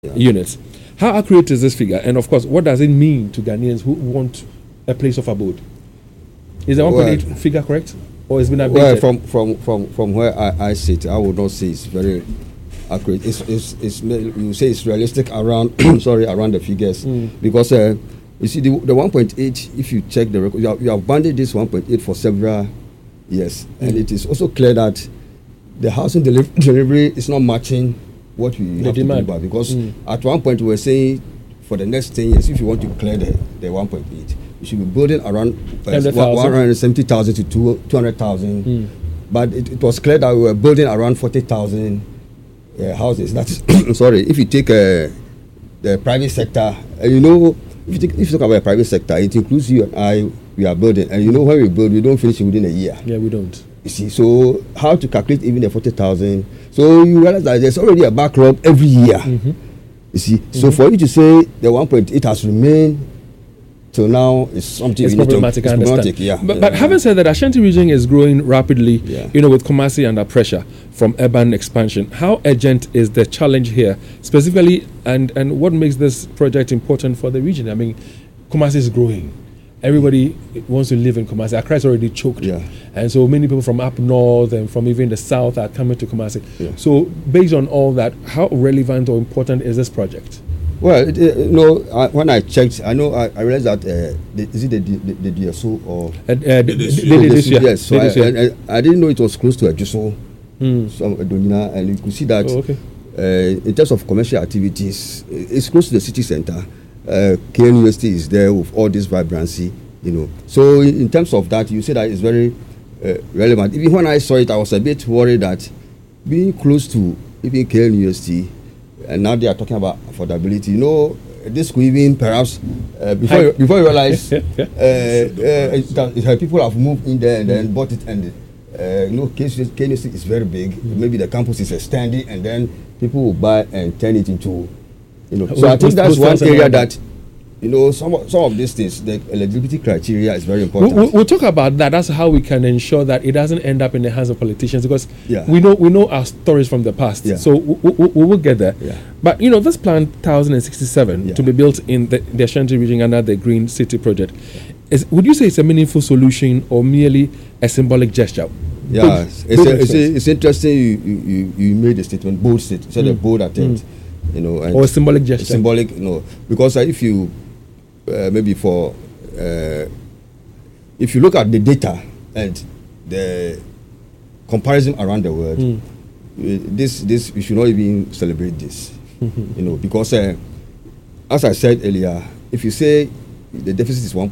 units. How accurate is this figure? And of course, what does it mean to Ghanaians who want a place of abode? Is the 1.8 figure correct? Or has been updated? Well, from where I sit, I would not say it's very accurate. It's you say it's realistic around around the figures because you see the 1.8. If you check the record, you have banded this 1.8 for several years, and it is also clear that the housing delivery is not matching what we have to do about, because at one point we were saying for the next 10 years, if you want to clear the 1.8, you should be building around 170,000 to 200,000. But it was clear that we were building around 40,000 houses. That's sorry. If you take the private sector, if you talk about the private sector, it includes you and I. We are building, and when we build, we don't finish it within a year. Yeah, we don't. You see, so how to calculate even the 40,000? So you realize that there's already a backlog every year. You see, so for you to say the 1.8 has remained till now is something it's problematic. I understand. But having said that, Ashanti region is growing rapidly. With Kumasi under pressure from urban expansion. How urgent is the challenge here specifically, and what makes this project important for the region? I mean, Kumasi is growing. Everybody wants to live in Kumasi. Accra is already choked. And so many people from up north and from even the south are coming to Kumasi. So based on all that, how relevant or important is this project? Well, when I checked, I realized that is it the DSO or yes. So I didn't know it was close to a DSO, and you could see that in terms of commercial activities, it's close to the city center. KN University is there with all this vibrancy, So in terms of that, you say that it's very relevant. Even when I saw it, I was a bit worried that being close to even KN University, and now they are talking about affordability. This could even perhaps before you realize people have moved in there and then bought it, and KN University is very big. Maybe the campus is extending, and then people will buy and turn it into. So I think that's one area that, some of these things, the eligibility criteria is very important. We'll talk about that. That's how we can ensure that it doesn't end up in the hands of politicians, because we know our stories from the past. So we will get there. But this plan 1067 to be built in the Ashanti region under the Green City project, would you say it's a meaningful solution or merely a symbolic gesture? Yeah, it's interesting. You made a statement, bold statement, said a bold attempt. Or a symbolic gesture. Symbolic, because if you maybe if you look at the data and the comparison around the world, this we should not even celebrate this, because as I said earlier, if you say the deficit is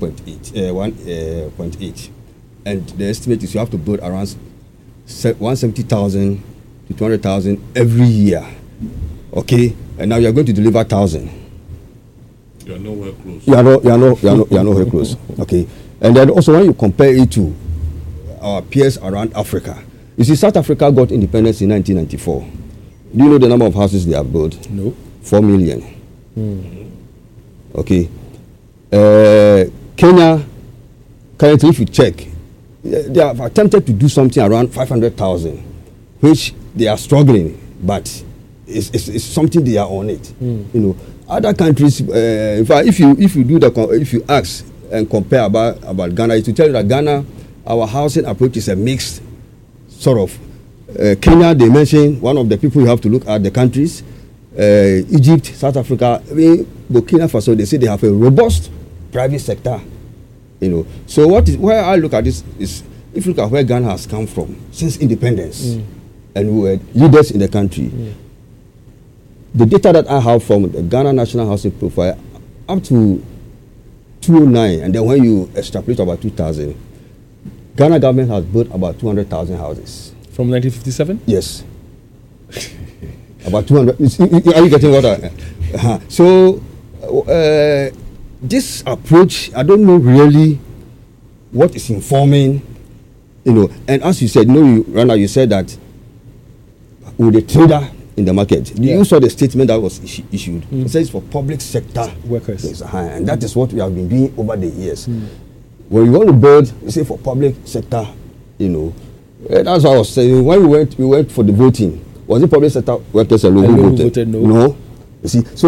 1.8, and the estimate is you have to build around 170,000 to 200,000 every year. Okay, and now you are going to deliver 1,000. You are nowhere close. You are nowhere close. Okay, and then also when you compare it to our peers around Africa, you see, South Africa got independence in 1994. Do you know the number of houses they have built? No. 4 million. Okay. Kenya, currently, if you check, they have attempted to do something around 500,000, which they are struggling, but. It's something they are on it. Other countries. In fact, if you ask and compare about Ghana, it will tell you that Ghana, our housing approach is a mixed sort of. Kenya, they mention one of the people you have to look at the countries. Egypt, South Africa, Burkina Faso. They say they have a robust private sector. So where I look at this is, if you look at where Ghana has come from since independence, and we were leaders in the country. The data that I have from the Ghana National Housing Profile up to 2009, and then when you extrapolate about 2000, Ghana government has built about 200,000 houses. From 1957? Yes. About 200. Are you getting what So, this approach, I don't know really what is informing, and as you said, you said that with the trader in the market. You saw the statement that was issued. It says for public sector workers. And that is what we have been doing over the years. When you want to build, you say for public sector, that's what I was saying. When we went for the voting, was it public sector workers alone who voted? No. You see, so